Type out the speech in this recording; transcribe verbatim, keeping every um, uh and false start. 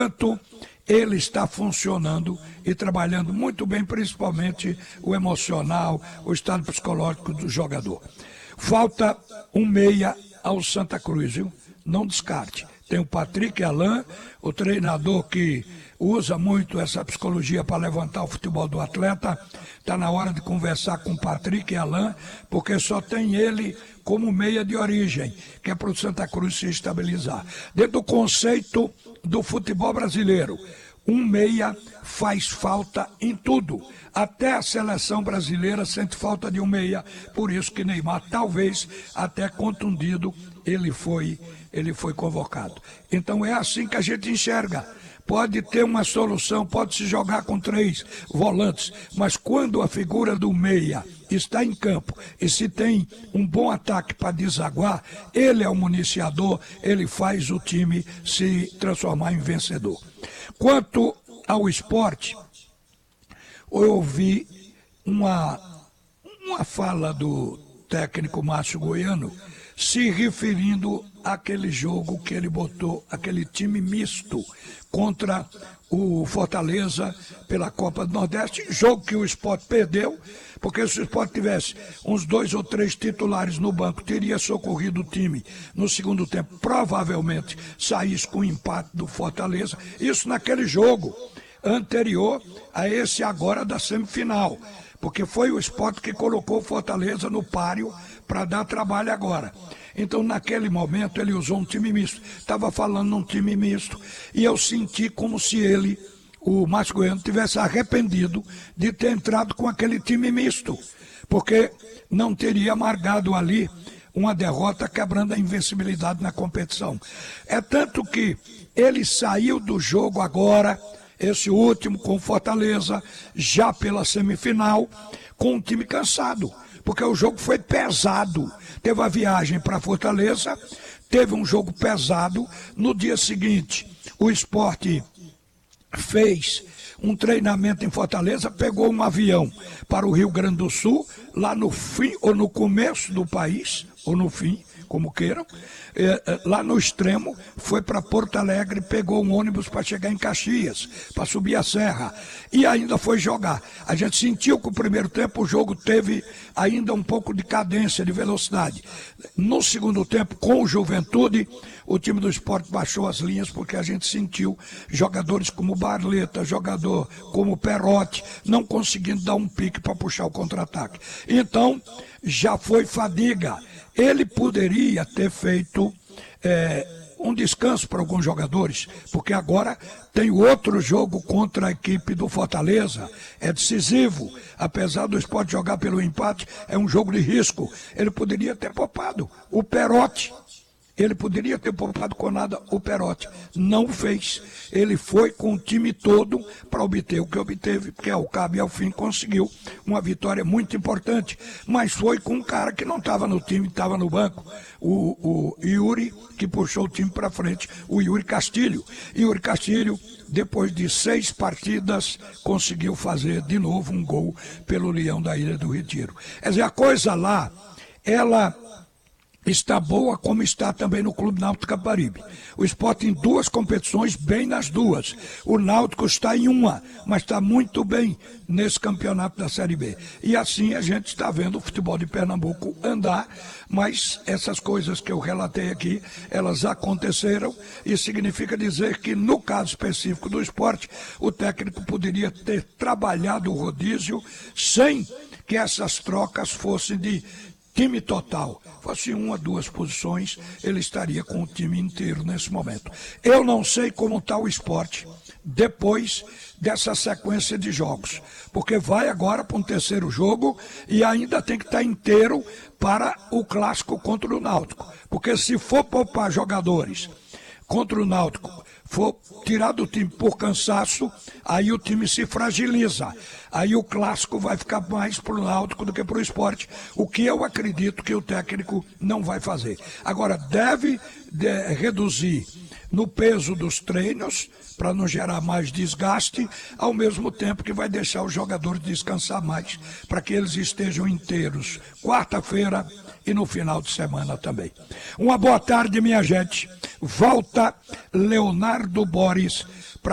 Portanto, ele está funcionando e trabalhando muito bem, principalmente o emocional, o estado psicológico do jogador. Falta um meia ao Santa Cruz, viu? Não descarte. Tem o Patrick Alain, o treinador que usa muito essa psicologia para levantar o futebol do atleta. Está na hora de conversar com o Patrick Alain, porque só tem ele como meia de origem, que é para o Santa Cruz se estabilizar. Dentro do conceito do futebol brasileiro, um meia faz falta em tudo. Até a seleção brasileira sente falta de um meia, por isso que Neymar, talvez até contundido, ele foi, ele foi convocado. Então é assim que a gente enxerga. Pode ter uma solução, pode se jogar com três volantes, mas quando a figura do meia está em campo e se tem um bom ataque para desaguar, ele é o municiador, ele faz o time se transformar em vencedor. Quanto ao esporte, eu ouvi uma, uma fala do técnico Márcio Goiano se referindo àquele jogo que ele botou, aquele time misto contra o Fortaleza pela Copa do Nordeste, jogo que o Sport perdeu, porque se o Sport tivesse uns dois ou três titulares no banco, teria socorrido o time no segundo tempo, provavelmente saísse com o empate do Fortaleza, isso naquele jogo anterior a esse agora da semifinal, porque foi o Sport que colocou o Fortaleza no páreo para dar trabalho agora. Então, naquele momento, ele usou um time misto. Estava falando num time misto e eu senti como se ele, o Márcio Goiano, tivesse arrependido de ter entrado com aquele time misto, porque não teria amargado ali uma derrota quebrando a invencibilidade na competição. É tanto que ele saiu do jogo agora, esse último com Fortaleza, já pela semifinal, com um time cansado, porque o jogo foi pesado. Teve a viagem para Fortaleza, teve um jogo pesado. No dia seguinte, o Sport fez um treinamento em Fortaleza, pegou um avião para o Rio Grande do Sul, lá no fim ou no começo do país, ou no fim, como queiram, é, lá no extremo, foi para Porto Alegre, pegou um ônibus para chegar em Caxias, para subir a serra, e ainda foi jogar. A gente sentiu que o primeiro tempo o jogo teve ainda um pouco de cadência, de velocidade. No segundo tempo, com o Juventude, o time do Sport baixou as linhas, porque a gente sentiu jogadores como Barleta, jogador como Perotti, não conseguindo dar um pique para puxar o contra-ataque. Então, já foi fadiga. Ele poderia ter feito é, um descanso para alguns jogadores, porque agora tem outro jogo contra a equipe do Fortaleza, é decisivo, apesar do Sport jogar pelo empate, é um jogo de risco. Ele poderia ter poupado o Perotti, ele poderia ter poupado com nada o Perotti, não fez. Ele foi com o time todo para obter o que obteve, porque ao cabo e ao fim conseguiu uma vitória muito importante, mas foi com um cara que não estava no time, estava no banco, o, o Yuri, que puxou o time para frente, o Yuri Castilho. Yuri Castilho, depois de seis partidas, conseguiu fazer de novo um gol pelo Leão da Ilha do Retiro. Quer dizer, a coisa lá, ela está boa, como está também no Clube Náutico Capibaribe. O Sport em duas competições, bem nas duas. O Náutico está em uma, mas está muito bem nesse campeonato da Série B. E assim a gente está vendo o futebol de Pernambuco andar, mas essas coisas que eu relatei aqui, elas aconteceram, e significa dizer que no caso específico do Sport, o técnico poderia ter trabalhado o rodízio sem que essas trocas fossem de time total. Fosse uma, duas posições, ele estaria com o time inteiro nesse momento. Eu não sei como está o Sport depois dessa sequência de jogos, porque vai agora para um terceiro jogo e ainda tem que estar inteiro para o clássico contra o Náutico, porque se for poupar jogadores contra o Náutico, for tirar do time por cansaço, aí o time se fragiliza. Aí o clássico vai ficar mais para o Náutico do que para o Sport, o que eu acredito que o técnico não vai fazer. Agora, deve de, reduzir no peso dos treinos, para não gerar mais desgaste, ao mesmo tempo que vai deixar os jogadores descansar mais, para que eles estejam inteiros quarta-feira e no final de semana também. Uma boa tarde, minha gente. Volta Leonardo Boris